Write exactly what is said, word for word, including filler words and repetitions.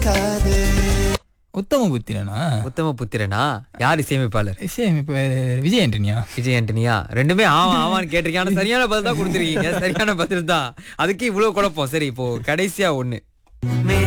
உத்தம புத்திரனா? உத்தம புத்திரனா? யார் இசையமைப்பாளர்? இசையமைப்பு Vijay Antonio? Vijay Antonio? ரெண்டுமே ஆமா ஆமான்னு கேட்டிருக்கீங்க. ஆனா சரியான பதில் தான் கொடுத்துருக்கீங்க. சரியான பதில் தான். அதுக்கு இவ்வளவு குழப்பம். சரி, இப்போ கடைசியா ஒண்ணு